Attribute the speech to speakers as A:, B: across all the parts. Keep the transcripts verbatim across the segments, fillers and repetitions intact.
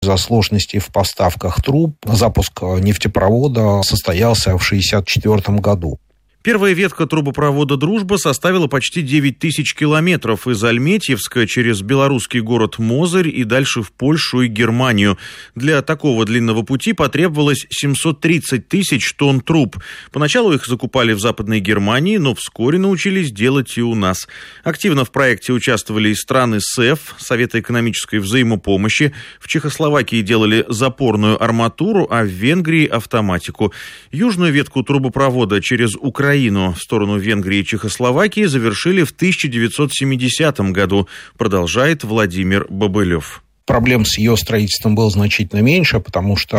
A: Из-за сложностей в поставках труб запуск нефтепровода состоялся в шестьдесят четвёртом году.
B: Первая ветка трубопровода «Дружба» составила почти девять тысяч километров из Альметьевска через белорусский город Мозырь и дальше в Польшу и Германию. Для такого длинного пути потребовалось семьсот тридцать тысяч тонн труб. Поначалу их закупали в Западной Германии, но вскоре научились делать и у нас. Активно в проекте участвовали и страны СЭФ, Совета экономической взаимопомощи. В Чехословакии делали запорную арматуру, а в Венгрии – автоматику. Южную ветку трубопровода через Украину Украину в сторону Венгрии и Чехословакии завершили в тысяча девятьсот семидесятом году, продолжает Владимир Бобылев.
A: Проблем с ее строительством было значительно меньше, потому что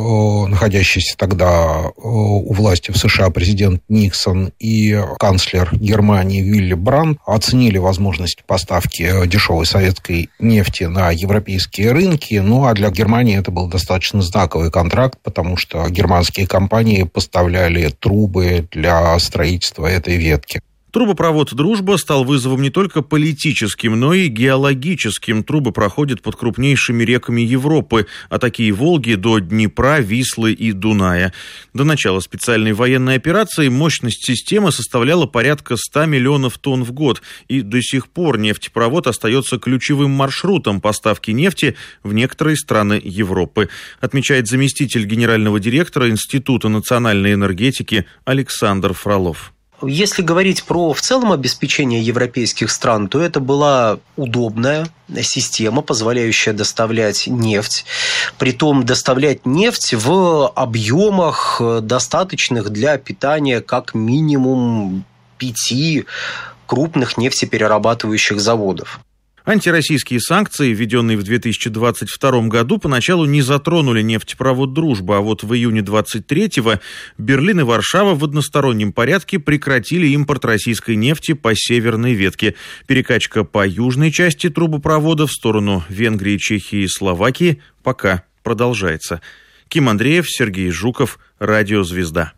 A: э, находящийся тогда э, у власти в США президент Никсон и канцлер Германии Вилли Брандт оценили возможность поставки дешевой советской нефти на европейские рынки. Ну, а для Германии это был достаточно знаковый контракт, потому что германские компании поставляли трубы для строительства этой ветки.
B: Трубопровод «Дружба» стал вызовом не только политическим, но и геологическим. Трубы проходят под крупнейшими реками Европы, от Оки и Волги до Днепра, Вислы и Дуная. До начала специальной военной операции мощность системы составляла порядка ста миллионов тонн в год, и до сих пор нефтепровод остается ключевым маршрутом поставки нефти в некоторые страны Европы, отмечает заместитель генерального директора Института национальной энергетики Александр Фролов.
C: Если говорить про в целом обеспечение европейских стран, то это была удобная система, позволяющая доставлять нефть. Притом доставлять нефть в объемах, достаточных для питания как минимум пяти крупных нефтеперерабатывающих заводов.
B: Антироссийские санкции, введенные в две тысячи двадцать втором году, поначалу не затронули нефтепровод «Дружба», а вот в июне двадцать третьего Берлин и Варшава в одностороннем порядке прекратили импорт российской нефти по северной ветке. Перекачка по южной части трубопровода в сторону Венгрии, Чехии и Словакии пока продолжается. Ким Андреев, Сергей Жуков, Радио «Звезда».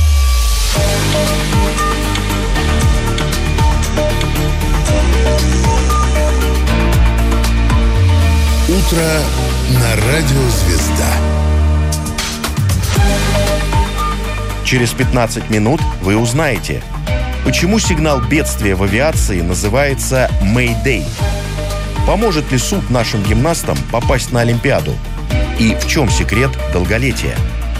D: Утро на Радио «Звезда».
E: Через пятнадцать минут вы узнаете, почему сигнал бедствия в авиации называется «Мэйдэй», поможет ли суд нашим гимнастам попасть на Олимпиаду и в чем секрет долголетия.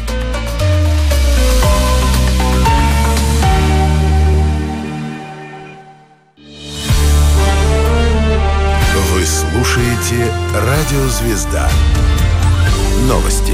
D: Вы слушаете Радио «Звезда». Новости.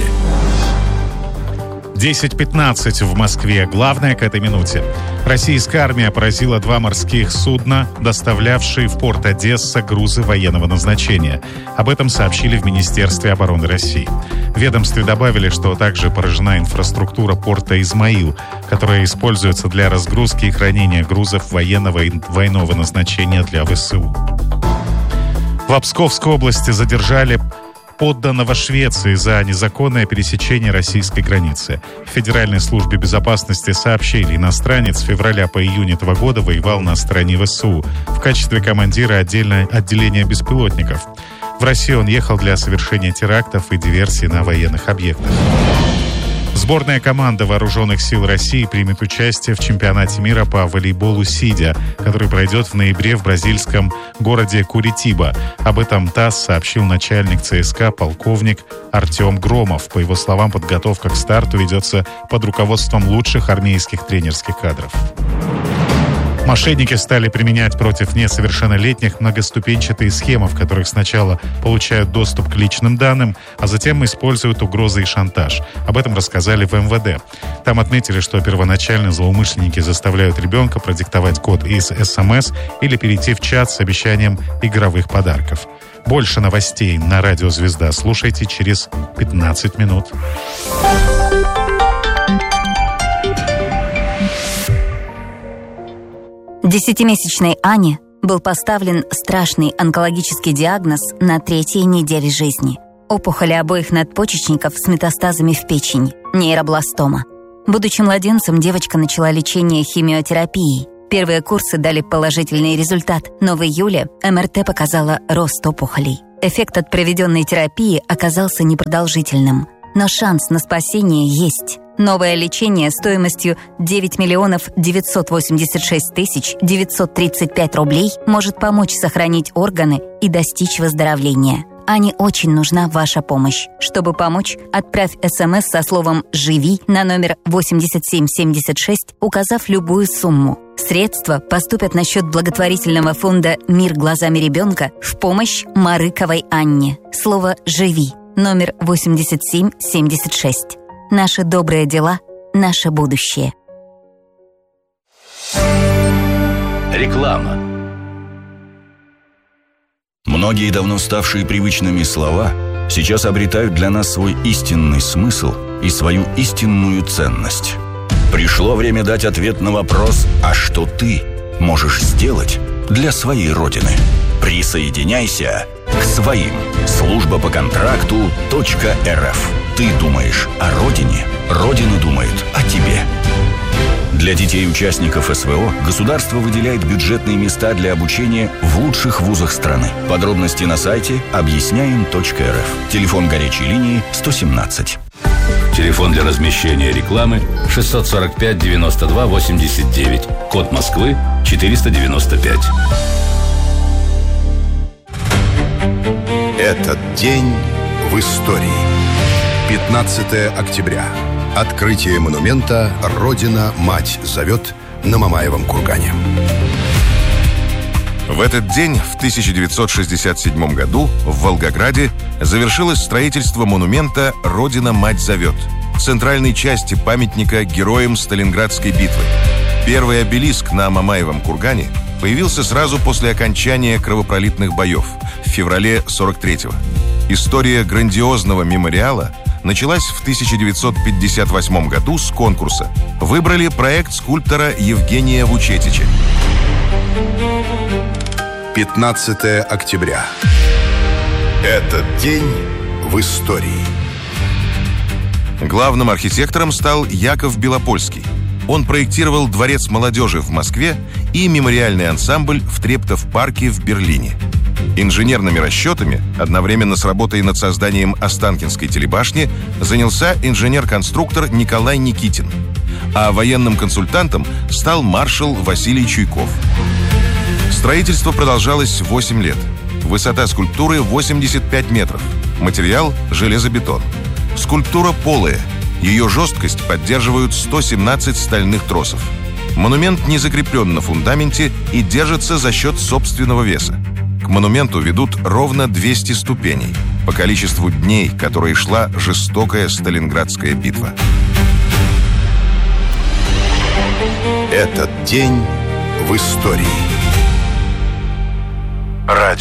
F: десять пятнадцать в Москве. Главное к этой минуте. Российская армия поразила два морских судна, доставлявшие в порт Одесса грузы военного назначения. Об этом сообщили в Министерстве обороны России. В ведомстве добавили, что также поражена инфраструктура порта Измаил, которая используется для разгрузки и хранения грузов военного и двойного назначения для ВСУ. В Псковской области задержали подданного Швеции за незаконное пересечение российской границы. В Федеральной службе безопасности сообщили, иностранец с февраля по июнь этого года воевал на стороне ВСУ в качестве командира отдельного отделения беспилотников. В Россию он ехал для совершения терактов и диверсий на военных объектах. Сборная команда Вооруженных сил России примет участие в чемпионате мира по волейболу сидя, который пройдет в ноябре в бразильском городе Куритиба. Об этом ТАСС сообщил начальник ЦСКА полковник Артем Громов. По его словам, подготовка к старту ведется под руководством лучших армейских тренерских кадров. Мошенники стали применять против несовершеннолетних многоступенчатые схемы, в которых сначала получают доступ к личным данным, а затем используют угрозы и шантаж. Об этом рассказали в эм вэ дэ. Там отметили, что первоначально злоумышленники заставляют ребенка продиктовать код из эс эм эс или перейти в чат с обещанием игровых подарков. Больше новостей на Радио «Звезда» слушайте через пятнадцать минут.
G: Десятимесячной Ане был поставлен страшный онкологический диагноз на третьей неделе жизни. Опухоли обоих надпочечников с метастазами в печени, нейробластома. Будучи младенцем, девочка начала лечение химиотерапией. Первые курсы дали положительный результат, но в июле эм эр тэ показала рост опухолей. Эффект от проведенной терапии оказался непродолжительным. Но шанс на спасение есть. Новое лечение стоимостью девять миллионов девятьсот восемьдесят шесть тысяч девятьсот тридцать пять рублей может помочь сохранить органы и достичь выздоровления. Ане очень нужна ваша помощь. Чтобы помочь, отправь СМС со словом «Живи» на номер восемьдесят семь семьдесят шесть, указав любую сумму. Средства поступят на счет благотворительного фонда «Мир глазами ребенка» в помощь Марыковой Анне. Слово «Живи» номер восемьдесят семь семьдесят шесть. Наши добрые дела – наше будущее.
H: Реклама. Многие давно ставшие привычными слова сейчас обретают для нас свой истинный смысл и свою истинную ценность. Пришло время дать ответ на вопрос: а что ты можешь сделать для своей Родины? Присоединяйся к своим. Служба по контракту .рф. Ты думаешь о Родине, Родина думает о тебе. Для детей-участников СВО государство выделяет бюджетные места для обучения в лучших вузах страны. Подробности на сайте объясняем точка эр эф. Телефон горячей линии сто семнадцать.
I: Телефон для размещения рекламы шестьсот сорок пять девяносто два восемьдесят девять. Код Москвы четыреста девяносто пять.
D: Этот день в истории. пятнадцатое октября. Открытие монумента «Родина-мать зовет» на Мамаевом кургане.
J: В этот день, в тысяча девятьсот шестьдесят седьмом году, в Волгограде завершилось строительство монумента «Родина-мать зовет», центральной части памятника героям Сталинградской битвы. Первый обелиск на Мамаевом кургане появился сразу после окончания кровопролитных боев в феврале сорок третьего. История грандиозного мемориала началась в тысяча девятьсот пятьдесят восьмом году с конкурса. Выбрали проект скульптора Евгения Вучетича.
D: пятнадцатое октября. Этот день в истории.
J: Главным архитектором стал Яков Белопольский. Он проектировал Дворец молодежи в Москве и мемориальный ансамбль в Трептов-парке в Берлине. Инженерными расчетами, одновременно с работой над созданием Останкинской телебашни, занялся инженер-конструктор Николай Никитин. А военным консультантом стал маршал Василий Чуйков. Строительство продолжалось восемь лет. Высота скульптуры восемьдесят пять метров. Материал – железобетон. Скульптура полая. Ее жесткость поддерживают сто семнадцать стальных тросов. Монумент не закреплен на фундаменте и держится за счет собственного веса. К монументу ведут ровно двести ступеней по количеству дней, которые шла жестокая Сталинградская битва.
D: Этот день в истории.